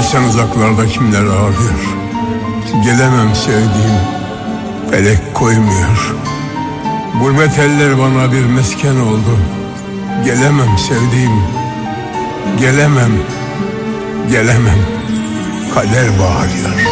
Bilsen uzaklarda kimler ağrıyor. Gelemem sevdiğim, felek koymuyor. Gurbet eller bana bir mesken oldu. Gelemem sevdiğim, gelemem, gelemem. Kader bağırıyor.